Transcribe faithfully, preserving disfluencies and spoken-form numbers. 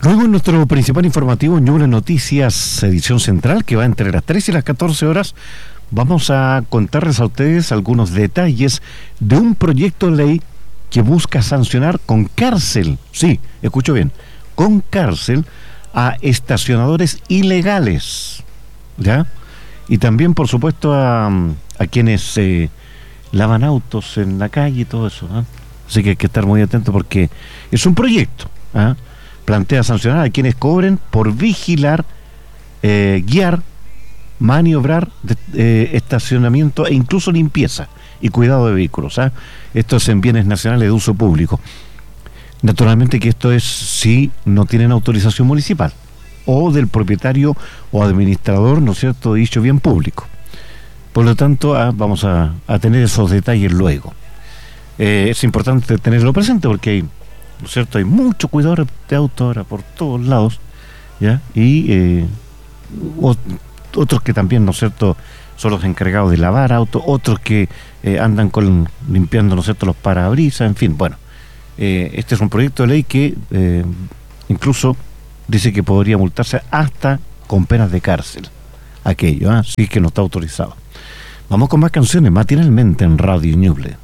Luego en nuestro principal informativo, Ñuble Noticias, edición central, que va entre las trece y las catorce horas, vamos a contarles a ustedes algunos detalles de un proyecto de ley que busca sancionar con cárcel, sí, escucho bien, con cárcel a estacionadores ilegales, ¿ya? Y también, por supuesto, a, a quienes eh, lavan autos en la calle y todo eso, ¿eh? Así que hay que estar muy atentos porque es un proyecto, ¿eh? Plantea sancionar a quienes cobren por vigilar, eh, guiar, maniobrar de, eh, estacionamiento e incluso limpieza y cuidado de vehículos, ¿eh? Esto es en bienes nacionales de uso público. Naturalmente que esto es si no tienen autorización municipal o del propietario o administrador, ¿no es cierto?, dicho bien público. Por lo tanto, ah, vamos a, a tener esos detalles luego. Eh, es importante tenerlo presente porque hay, ¿no es cierto?, hay mucho cuidadores de auto ahora por todos lados, ¿ya? Y eh, o, otros que también, ¿no es cierto?, son los encargados de lavar autos, otros que eh, andan con limpiando, ¿no es cierto?, los parabrisas, en fin, bueno. Eh, este es un proyecto de ley que eh, incluso dice que podría multarse hasta con penas de cárcel aquello, ¿eh? Si es que no está autorizado. Vamos con más canciones, matinalmente en Radio Ñuble.